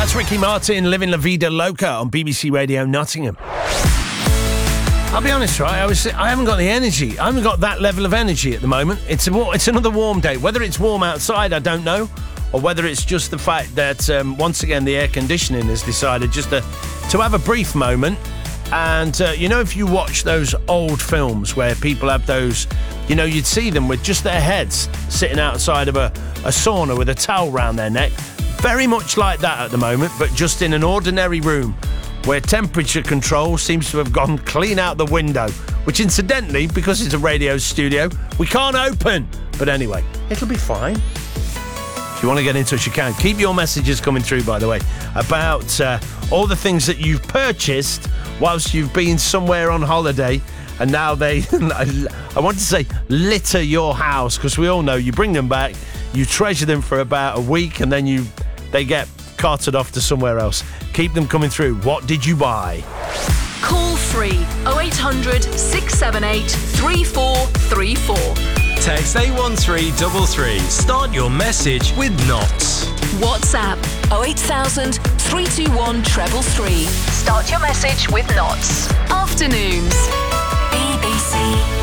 That's Ricky Martin, Living La Vida Loca on BBC Radio Nottingham. I'll be honest, right? I haven't got the energy. I haven't got that level of energy at the moment. It's another warm day. Whether it's warm outside, I don't know, or whether it's just the fact that once again the air conditioning has decided just to have a brief moment. And if you watch those old films where people have those, you'd see them with just their heads sitting outside of a sauna with a towel round their neck. Very much like that at the moment, but just in an ordinary room where temperature control seems to have gone clean out the window, which incidentally, because it's a radio studio, we can't open. But anyway, it'll be fine. If you want to get in touch, you can. Keep your messages coming through, by the way, about all the things that you've purchased whilst you've been somewhere on holiday, and now they, I want to say, litter your house, because we all know you bring them back, you treasure them for about a week, and then they get carted off to somewhere else. Keep them coming through. What did you buy? Call free 0800 678 3434. Text 81333. Start your message with Knots. WhatsApp 08000 321 333. Start your message with Knots. Afternoons. BBC.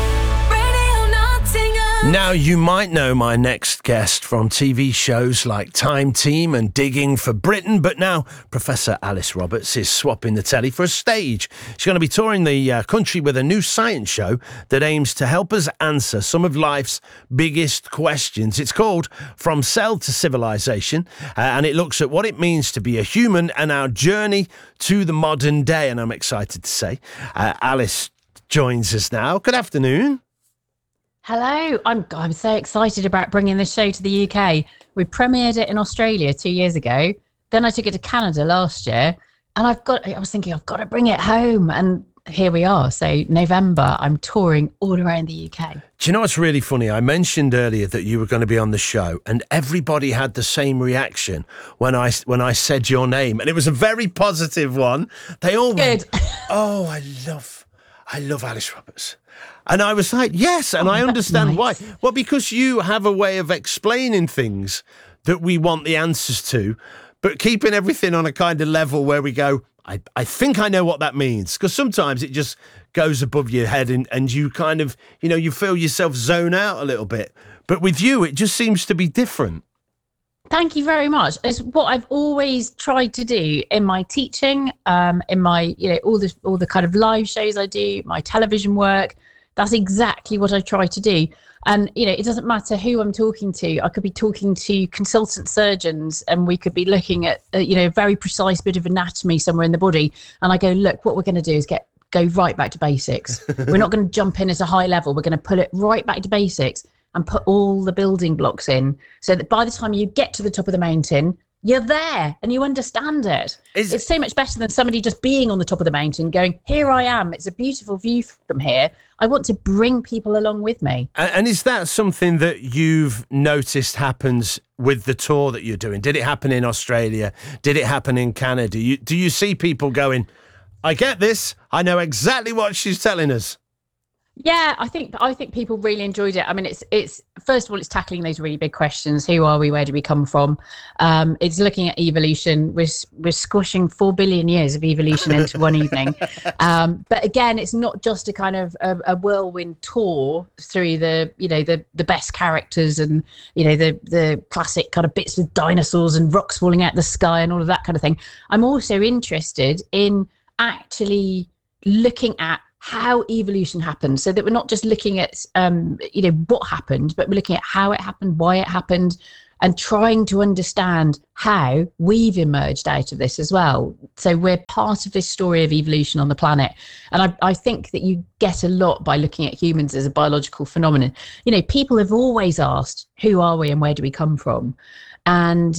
Now, you might know my next guest from TV shows like Time Team and Digging for Britain, but now Professor Alice Roberts is swapping the telly for a stage. She's going to be touring the country with a new science show that aims to help us answer some of life's biggest questions. It's called From Cell to Civilization, and it looks at what it means to be a human and our journey to the modern day. And I'm excited to say Alice joins us now. Good afternoon. Hello, I'm so excited about bringing this show to the UK. We premiered it in Australia 2 years ago. Then I took it to Canada last year, and I was thinking I've got to bring it home, and here we are. So November, I'm touring all around the UK. Do you know what's really funny? I mentioned earlier that you were going to be on the show, and everybody had the same reaction when I said your name, and it was a very positive one. They all went, "Oh, I love Alice Roberts." And I was like, yes, and I understand nice. why. Well, because you have a way of explaining things that we want the answers to, but keeping everything on a kind of level where we go, I think I know what that means. Because sometimes it just goes above your head and you kind of, you feel yourself zone out a little bit. But with you, it just seems to be different. Thank you very much. It's what I've always tried to do in my teaching, in my, all the kind of live shows I do, my television work. That's exactly what I try to do. And, it doesn't matter who I'm talking to. I could be talking to consultant surgeons, and we could be looking at, a very precise bit of anatomy somewhere in the body. And I go, look, what we're going to do is go right back to basics. We're not going to jump in at a high level. We're going to pull it right back to basics and put all the building blocks in so that by the time you get to the top of the mountain, you're there and you understand it. It's so much better than somebody just being on the top of the mountain going, here I am. It's a beautiful view from here. I want to bring people along with me. And is that something that you've noticed happens with the tour that you're doing? Did it happen in Australia? Did it happen in Canada? Do you see people going, I get this. I know exactly what she's telling us. Yeah, I think people really enjoyed it. I mean, it's first of all, it's tackling those really big questions. Who are we? Where do we come from? It's looking at evolution. We're squashing 4 billion years of evolution into one evening. But again, it's not just a kind of a whirlwind tour through the best characters and, the classic kind of bits with dinosaurs and rocks falling out the sky and all of that kind of thing. I'm also interested in actually looking at how evolution happened, so that we're not just looking at what happened, but we're looking at how it happened, why it happened, and trying to understand how we've emerged out of this as well. So we're part of this story of evolution on the planet. And I think that you get a lot by looking at humans as a biological phenomenon. People have always asked, who are we and where do we come from? And,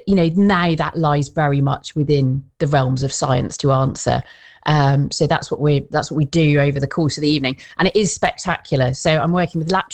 now that lies very much within the realms of science to answer. So that's what we do over the course of the evening, and it is spectacular. So I'm working with